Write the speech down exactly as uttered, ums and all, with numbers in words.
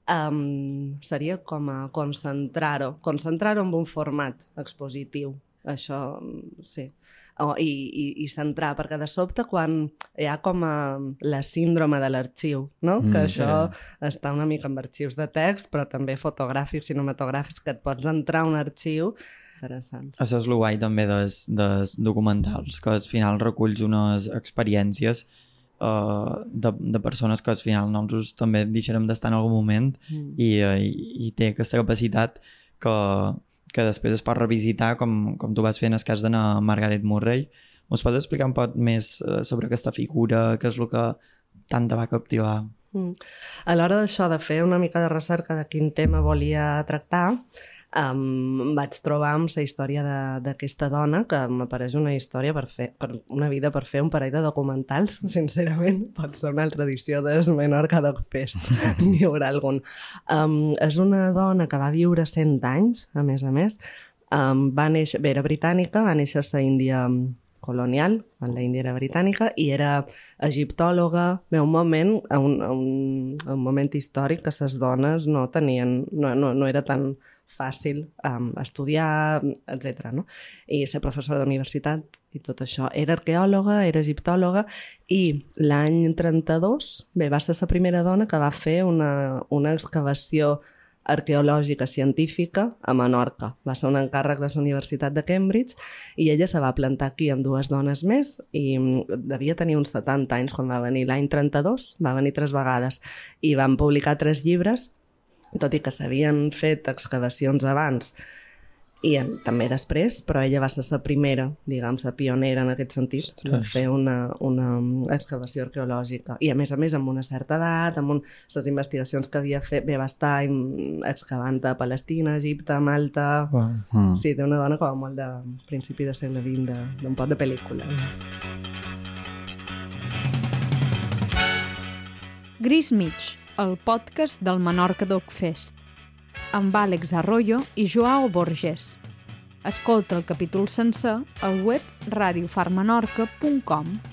Um, seria com a concentrar-ho, concentrar-ho en un format expositiu, això sí. Oh, i, i, i centrar, perquè de sobte quan hi ha com a la síndrome de l'arxiu, no? Mm, que això sí. Està una mica amb arxius de text, però també fotogràfics, cinematogràfics, que et pots entrar a un arxiu interessant. Això és el guai també dels, dels documentals, que al final reculls unes experiències Uh, de, de persones que al final nosaltres també deixarem d'estar en algun moment mm. i, uh, i, i té aquesta capacitat que, que després es pot revisitar com, com tu vas fer en el cas de Margaret Murray. Ens pots explicar un poc més uh, sobre aquesta figura, què és el que tant te va captivar? Mm. A l'hora d'això, de fer una mica de recerca de quin tema volia tractar, Um, vaig trobar amb la història d'aquesta dona, que m'apareix una història per fer, per una vida per fer un parell de documentals, sincerament. Pot ser una altra edició del Menorca Doc Fest, n'hi haurà algun. Um, és una dona que va viure cent anys, a més a més. Um, va néixer, bé, era britànica, va néixer a la Índia colonial, en la Índia era britànica, i era egiptòloga. Bé, un moment, un, un, un moment històric que les dones no tenien, no, no, no era tan fàcil um, estudiar, etcètera, no? I ser professora d'universitat i tot això. Era arqueòloga, era egiptòloga, i l'any trenta-dos, bé, va ser la primera dona que va fer una, una excavació arqueològica científica a Menorca. Va ser un encàrrec de la Universitat de Cambridge i ella se va plantar aquí amb dues dones més i devia tenir uns setanta anys quan va venir. L'any trenta-dos va venir tres vegades i van publicar tres llibres, tot i que s'havien fet excavacions abans i en, també després, però ella va ser la primera, diguem, la pionera en aquest sentit, de fer una, una excavació arqueològica. I a més a més amb una certa edat, amb un, les investigacions que havia fet, bé, va estar excavant a Palestina, Egipte, Malta... Wow. Mm. Sí, té una dona com a molt de principi de segle vint, d'un pot de pel·lícula. Gris Mig, el podcast del Menorca Doc Fest, amb Àlex Arroyo i Joao Borges. Escolta el capítol sencer al web radio far menorca punt com.